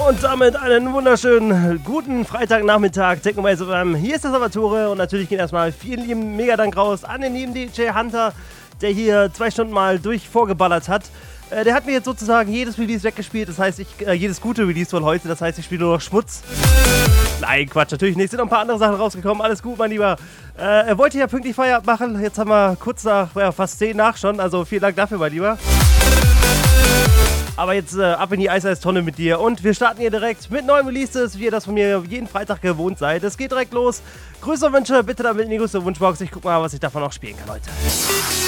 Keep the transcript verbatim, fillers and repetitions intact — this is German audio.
Und damit einen wunderschönen guten Freitagnachmittag. Technomaze F M. Hier ist das Salvatore und natürlich geht erstmal vielen lieben Megadank raus an den lieben D J Hunter, der hier zwei Stunden mal durch vorgeballert hat. Äh, der hat mir jetzt sozusagen jedes Release weggespielt, das heißt, ich, äh, jedes gute Release von heute, das heißt, ich spiele nur noch Schmutz. Nein, Quatsch, natürlich nicht. Sind noch ein paar andere Sachen rausgekommen. Alles gut, mein Lieber. Äh, er wollte ja pünktlich Feierabend machen. Jetzt haben wir kurz nach, ja, fast zehn nach schon. Also vielen Dank dafür, mein Lieber. Aber jetzt äh, ab in die Eiseistonne mit dir. Und wir starten hier direkt mit neuen Releases, wie ihr das von mir jeden Freitag gewohnt seid. Es geht direkt los. Grüße und Wünsche bitte damit in die größte Wunschbox. Ich guck mal, was ich davon noch spielen kann heute.